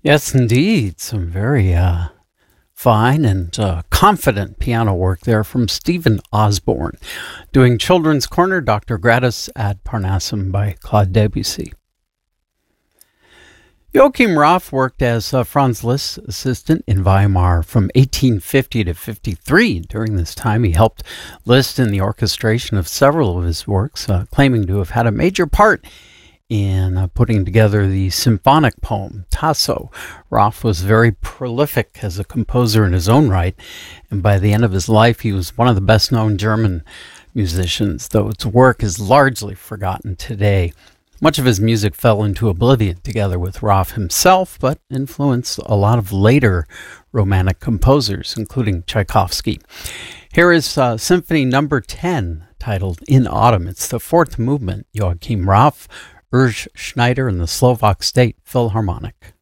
Yes, indeed. Some very fine and confident piano work there from Stephen Osborne. Doing Children's Corner, Dr. Gratis ad Parnassum by Claude Debussy. Joachim Raff worked as Franz Liszt's assistant in Weimar from 1850 to 53. During this time, he helped Liszt in the orchestration of several of his works, claiming to have had a major part in putting together the symphonic poem Tasso. Raff was very prolific as a composer in his own right, and by the end of his life, he was one of the best-known German musicians, though its work is largely forgotten today. Much of his music fell into oblivion together with Raff himself, but influenced a lot of later Romantic composers, including Tchaikovsky. Here is Symphony Number 10, titled In Autumn. It's the fourth movement, Joachim Raff, Urs Schneider, and the Slovak State Philharmonic.